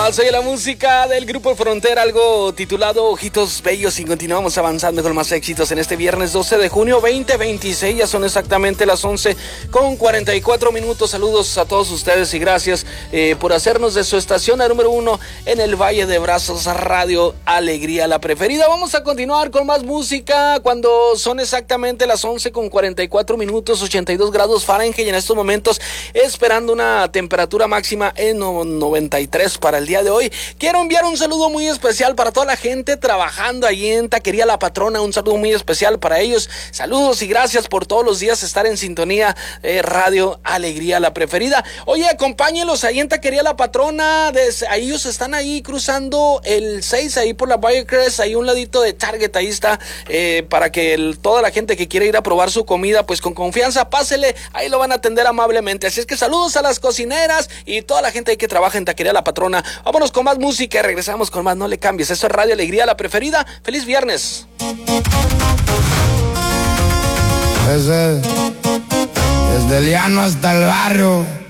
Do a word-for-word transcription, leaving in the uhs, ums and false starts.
más, oye la música del Grupo Frontera, algo titulado Ojitos Bellos, y continuamos avanzando con más éxitos en este viernes doce de junio veinte veintiséis. Ya son exactamente las once con cuarenta y cuatro minutos. Saludos a todos ustedes y gracias eh, por hacernos de su estación la número uno en el Valle de Brazos, Radio Alegría, la preferida. Vamos a continuar con más música cuando son exactamente las once con cuarenta y cuatro minutos, ochenta y dos grados Fahrenheit, y en estos momentos esperando una temperatura máxima en noventa y tres para el día de hoy. Quiero enviar un saludo muy especial para toda la gente trabajando allí en Taquería La Patrona, un saludo muy especial para ellos. Saludos y gracias por todos los días estar en sintonía eh, Radio Alegría, la preferida. Oye, acompáñenlos ahí en Taquería La Patrona, des, ahí ellos están ahí cruzando el seis, ahí por la Baycrest, ahí un ladito de Target, ahí está, eh, para que el, toda la gente que quiere ir a probar su comida, pues con confianza, pásele, ahí lo van a atender amablemente. Así es que saludos a las cocineras y toda la gente ahí que trabaja en Taquería La Patrona. Vámonos con más música y regresamos con más. No le cambies, esto es Radio Alegría, la preferida. ¡Feliz viernes! Desde, desde el llano hasta el barrio,